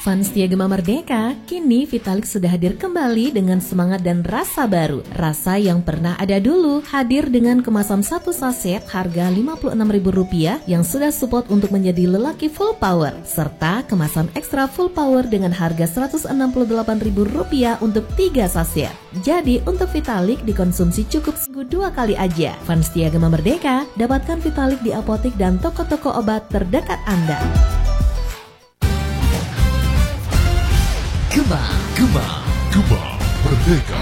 Fans setia Gema Merdeka, kini Vitalix sudah hadir kembali dengan semangat dan rasa baru. Rasa yang pernah ada dulu, hadir dengan kemasan 1 saset harga Rp56.000 yang sudah support untuk menjadi lelaki full power, serta kemasan ekstra full power dengan harga Rp168.000 untuk 3 saset. Jadi untuk Vitalix dikonsumsi cukup seminggu 2 kali aja. Fans setia Gema Merdeka, dapatkan Vitalix di apotek dan toko-toko obat terdekat Anda. Gema Merdeka.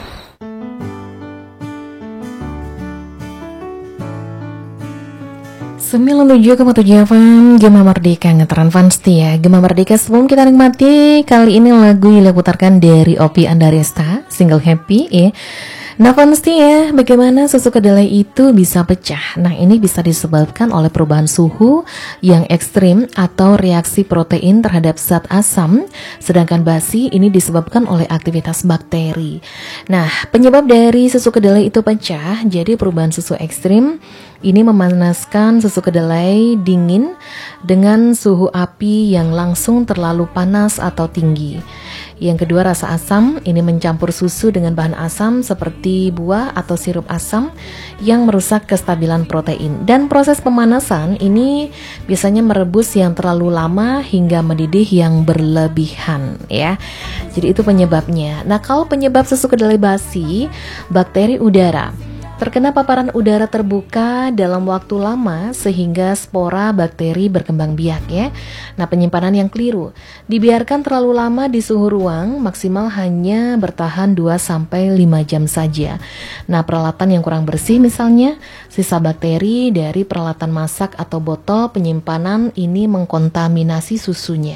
Sembilan 97,7 FM Gema Merdeka, ngeteran fans setia Gema Merdeka. Sebelum kita nikmati kali ini lagu yang diputarkan dari Oppie Andaresta, single Happy ya. Nah fans setia, bagaimana susu kedelai itu bisa pecah? Nah ini bisa disebabkan oleh perubahan suhu yang ekstrim atau reaksi protein terhadap zat asam. Sedangkan basi ini disebabkan oleh aktivitas bakteri. Nah penyebab dari susu kedelai itu pecah, jadi perubahan susu ekstrim ini memanaskan susu kedelai dingin dengan suhu api yang langsung terlalu panas atau tinggi. Yang kedua, rasa asam, ini mencampur susu dengan bahan asam seperti buah atau sirup asam yang merusak kestabilan protein. Dan proses pemanasan ini biasanya merebus yang terlalu lama hingga mendidih yang berlebihan ya. Jadi itu penyebabnya. Nah kalau penyebab susu kedelai basi, bakteri udara. Terkena paparan udara terbuka dalam waktu lama sehingga spora bakteri berkembang biak ya. Nah penyimpanan yang keliru, dibiarkan terlalu lama di suhu ruang, maksimal hanya bertahan 2-5 jam saja. Nah peralatan yang kurang bersih misalnya, sisa bakteri dari peralatan masak atau botol penyimpanan ini mengkontaminasi susunya.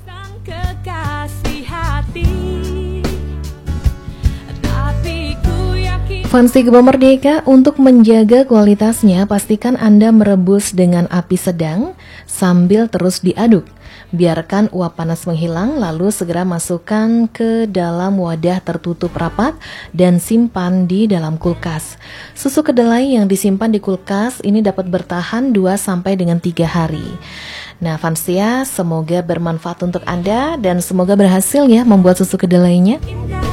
Fans Gema Merdeka, untuk menjaga kualitasnya, pastikan Anda merebus dengan api sedang sambil terus diaduk. Biarkan uap panas menghilang, lalu segera masukkan ke dalam wadah tertutup rapat dan simpan di dalam kulkas. Susu kedelai yang disimpan di kulkas ini dapat bertahan 2-3 hari. Nah fans ya, semoga bermanfaat untuk Anda dan semoga berhasil ya membuat susu kedelainya.